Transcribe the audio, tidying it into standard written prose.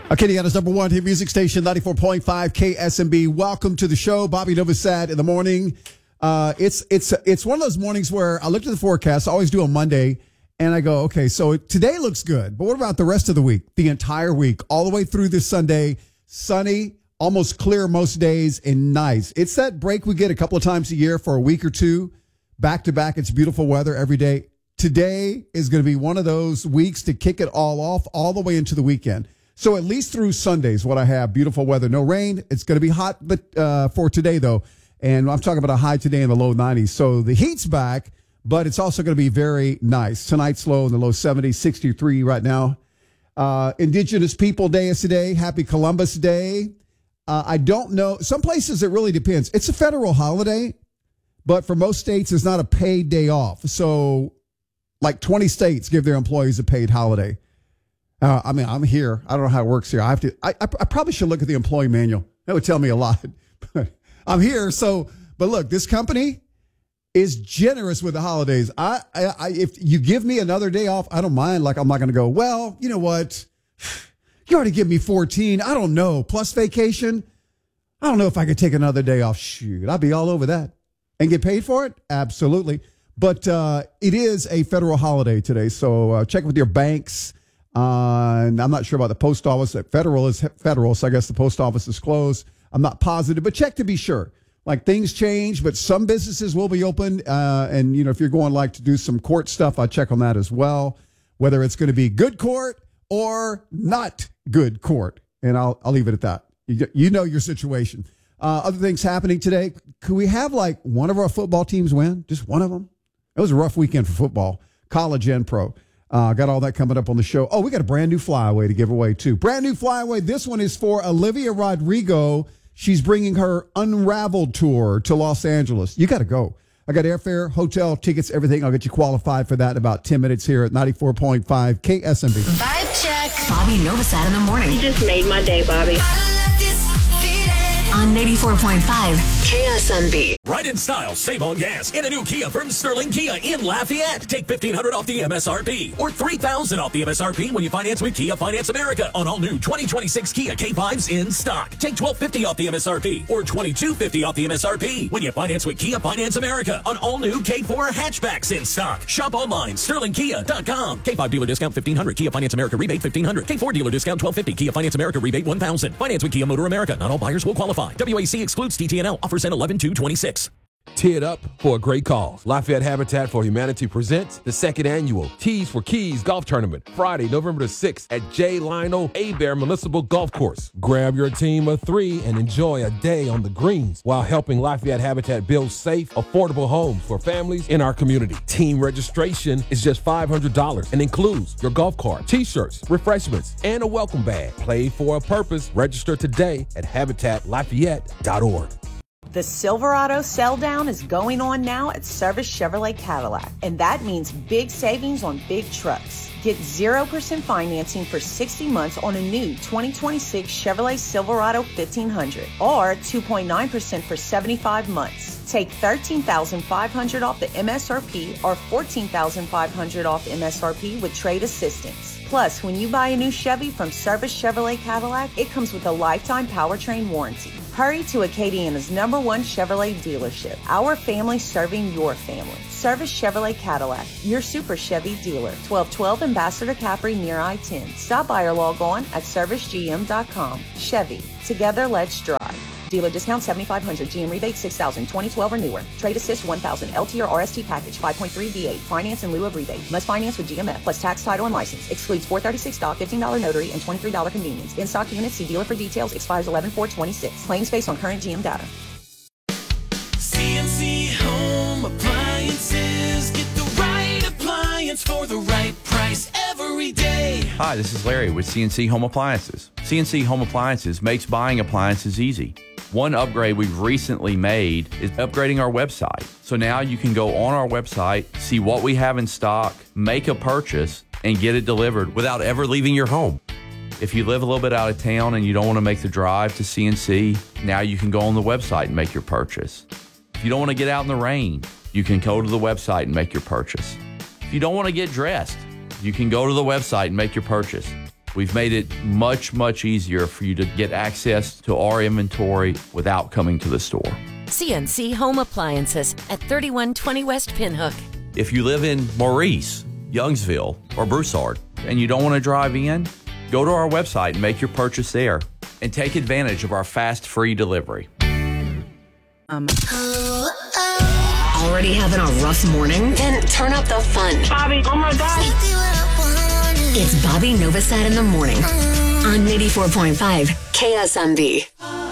Acadiana's number one hit music station, 94.5 KSMB. Welcome to the show. Bobby Novosad in the morning. It's one of those mornings where I look at the forecast, I always do on Monday, and I go, okay, so today looks good, but what about the rest of the week, the entire week, all the way through this Sunday? Sunny, almost clear most days, and nice. It's that break we get a couple of times a year for a week or two. Back to back, it's beautiful weather every day. Today is going to be one of those weeks to kick it all off all the way into the weekend. So at least through Sundays, what I have, beautiful weather, no rain. It's going to be hot, but for today, though. And I'm talking about a high today in the low 90s. So the heat's back, but it's also going to be very nice. Tonight's low in the low 70s, 63 right now. Indigenous People Day is today. Happy Columbus Day. I don't know. Some places it really depends. It's a federal holiday, but for most states, it's not a paid day off. So like 20 states give their employees a paid holiday. I'm here. I don't know how it works here. I probably should look at the employee manual. That would tell me a lot. But I'm here. But look, this company is generous with the holidays. If you give me another day off, I don't mind. Like, I'm not going to go, well, you know what? You already give me 14. I don't know. Plus vacation. I don't know if I could take another day off. Shoot, I'd be all over that. And get paid for it? Absolutely. But it is a federal holiday today. So check with your banks. And I'm not sure about the post office. Federal is federal, so I guess the post office is closed. I'm not positive, but check to be sure. Like, things change, but some businesses will be open. And, you know, if you're going like to do some court stuff, I check on that as well, whether it's going to be good court or not good court. And I'll leave it at that. You know your situation. Other things happening today. Could we have like one of our football teams win? Just one of them? It was a rough weekend for football, college and pro. Got all that coming up on the show. Oh, we got a brand new flyaway to give away, too. Brand new flyaway. This one is for Olivia Rodrigo. She's bringing her Unraveled tour to Los Angeles. You got to go. I got airfare, hotel, tickets, everything. I'll get you qualified for that in about 10 minutes here at 94.5 KSMB. Vibe check. Bobby Novosad in the morning. You just made my day, Bobby. On 94.5 KSMB. Right in style, save on gas in a new Kia from Sterling Kia in Lafayette. Take $1,500 off the MSRP or $3,000 off the MSRP when you finance with Kia Finance America on all new 2026 Kia K5s in stock. Take $1,250 off the MSRP or $2,250 off the MSRP when you finance with Kia Finance America on all new K4 hatchbacks in stock. Shop online, sterlingkia.com. K5 dealer discount $1,500. Kia Finance America rebate $1,500. K4 dealer discount $1,250. Kia Finance America rebate $1,000. Finance with Kia Motor America. Not all buyers will qualify. WAC excludes TTNL. Offers end 11/2/26. Tee it up for a great cause. Lafayette Habitat for Humanity presents the second annual Tees for Keys Golf Tournament, Friday, November the 6th at J. Lionel Abear Municipal Golf Course. Grab your team of 3 and enjoy a day on the greens while helping Lafayette Habitat build safe, affordable homes for families in our community. Team registration is just $500 and includes your golf cart, t-shirts, refreshments, and a welcome bag. Play for a purpose. Register today at habitatlafayette.org. The Silverado sell down is going on now at Service Chevrolet Cadillac, and that means big savings on big trucks. Get 0% financing for 60 months on a new 2026 Chevrolet Silverado 1500 or 2.9% for 75 months. Take $13,500 off the MSRP or $14,500 off MSRP with trade assistance. Plus, when you buy a new Chevy from Service Chevrolet Cadillac, it comes with a lifetime powertrain warranty. Hurry to Acadiana's number one Chevrolet dealership. Our family serving your family. Service Chevrolet Cadillac, your super Chevy dealer. 1212 Ambassador Capri near I-10. Stop by or log on at servicegm.com. Chevy, together let's drive. Dealer discount $7,500. GM rebate $6,000. 2012 or newer. Trade assist $1,000. LT or RST package 5.3 V8. Finance in lieu of rebate. Must finance with GMF plus tax, title, and license. Excludes $436 stock, $15 notary, and $23 convenience. In stock units. See dealer for details. Expires 11/4/26. Claims based on current GM data. CNC Home Appliances. Get the right appliance for the right price every day. Hi, this is Larry with CNC Home Appliances. CNC Home Appliances makes buying appliances easy. One upgrade we've recently made is upgrading our website. So now you can go on our website, see what we have in stock, make a purchase, and get it delivered without ever leaving your home. If you live a little bit out of town and you don't want to make the drive to CNC, now you can go on the website and make your purchase. If you don't want to get out in the rain, you can go to the website and make your purchase. If you don't want to get dressed, you can go to the website and make your purchase. We've made it much, much easier for you to get access to our inventory without coming to the store. CNC Home Appliances at 3120 West Pinhook. If you live in Maurice, Youngsville, or Broussard, and you don't want to drive in, go to our website and make your purchase there and take advantage of our fast, free delivery. Already having a rough morning? Then turn up the fun. Bobby, oh my God. It's Bobby Novosad in the morning on 84.5 KSMB.